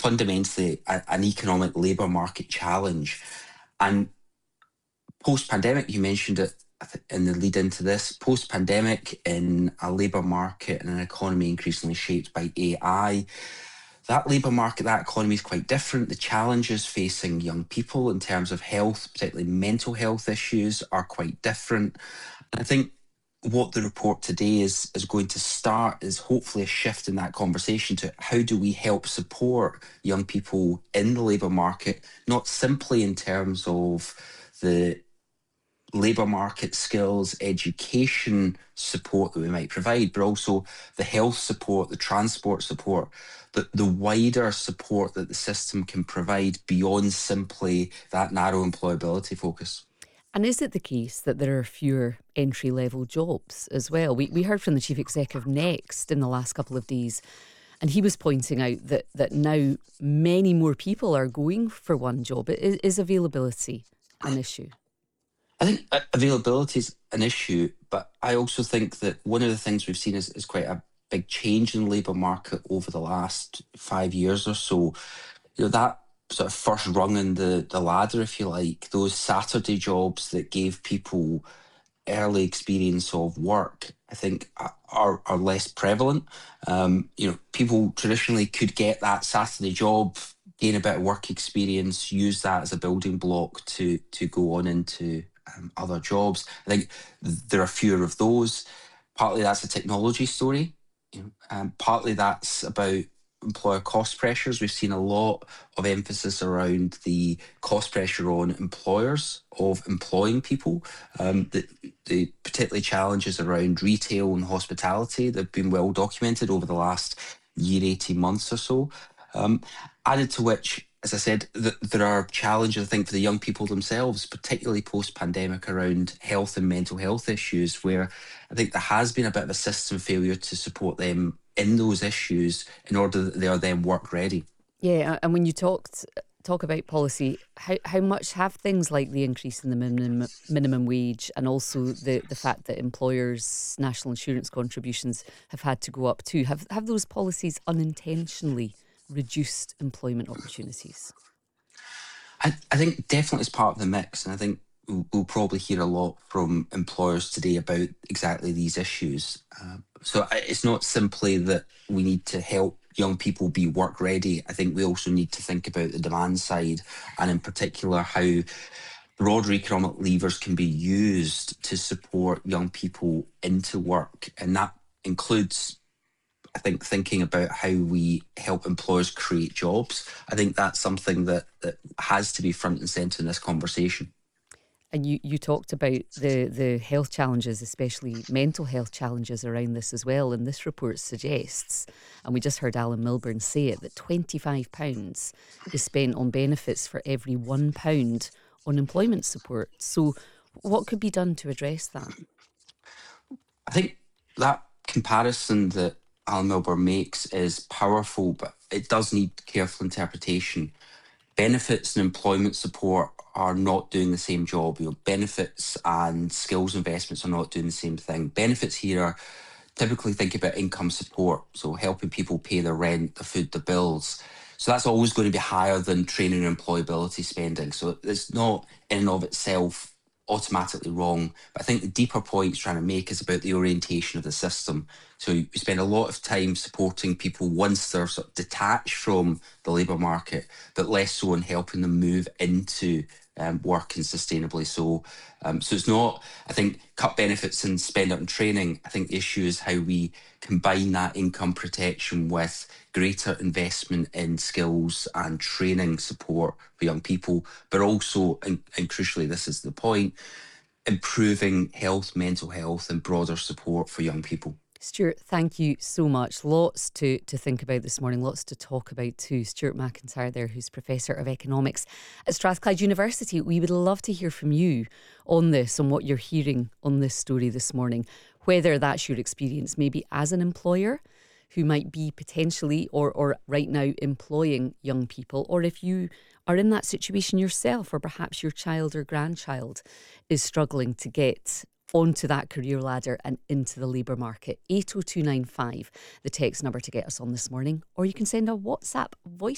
fundamentally an economic labour market challenge. And post-pandemic, you mentioned it in the lead into this, post-pandemic in a labour market and an economy increasingly shaped by AI, that labour market, that economy is quite different. The challenges facing young people in terms of health, particularly mental health issues, are quite different. And I think what the report today is going to start is hopefully a shift in that conversation to how do we help support young people in the labour market, not simply in terms of the labour market skills, education support that we might provide, but also the health support, the transport support, the wider support that the system can provide beyond simply that narrow employability focus. And is it the case that there are fewer entry level jobs as well? We heard from the chief executive Next in the last couple of days, and he was pointing out that now many more people are going for one job. Is availability an issue? I think availability is an issue, but I also think that one of the things we've seen is quite a big change in the labour market over the last 5 years or so. That sort of first rung in the ladder, if you like, those Saturday jobs that gave people early experience of work, I think are less prevalent. People traditionally could get that Saturday job, gain a bit of work experience, use that as a building block to go on into other jobs. I think there are fewer of those. Partly that's a technology story. Partly that's about employer cost pressures. We've seen a lot of emphasis around the cost pressure on employers of employing people. The particularly challenges around retail and hospitality that have been well documented over the last year, 18 months or so. Added to which, as I said, there are challenges, I think, for the young people themselves, particularly post-pandemic, around health and mental health issues, where I think there has been a bit of a system failure to support them in those issues in order that they are then work ready. Yeah, and when you talk about policy, how much have things like the increase in the minimum wage and also the fact that employers' national insurance contributions have had to go up too, have those policies unintentionally reduced employment opportunities? I think definitely it's part of the mix, and I think we'll probably hear a lot from employers today about exactly these issues. It's not simply that we need to help young people be work ready. I think we also need to think about the demand side, and in particular how broader economic levers can be used to support young people into work. And that includes, I think, thinking about how we help employers create jobs. I think that's something that has to be front and centre in this conversation. And you talked about the health challenges, especially mental health challenges around this as well. And this report suggests, and we just heard Alan Milburn say it, that £25 is spent on benefits for every £1 on employment support. So what could be done to address that? I think that comparison that Alan Milburn makes is powerful, but it does need careful interpretation. Benefits and employment support are not doing the same job. Benefits and skills investments are not doing the same thing. Benefits here are typically think about income support, so helping people pay their rent, their food, their bills. So that's always going to be higher than training and employability spending. So it's not in and of itself automatically wrong. But I think the deeper point it's trying to make is about the orientation of the system. So we spend a lot of time supporting people once they're sort of detached from the labour market, but less so in helping them move into working sustainably. So it's not, I think, cut benefits and spend up on training. I think the issue is how we combine that income protection with greater investment in skills and training support for young people, but also, and crucially, this is the point, improving health, mental health, and broader support for young people. Stuart, thank you so much. Lots to think about this morning, lots to talk about too. Stuart McIntyre there, who's Professor of Economics at Strathclyde University. We would love to hear from you on this, on what you're hearing on this story this morning, whether that's your experience maybe as an employer who might be potentially or right now employing young people, or if you are in that situation yourself, or perhaps your child or grandchild is struggling to get onto that career ladder and into the labour market. 80295, the text number to get us on this morning, or you can send a WhatsApp voice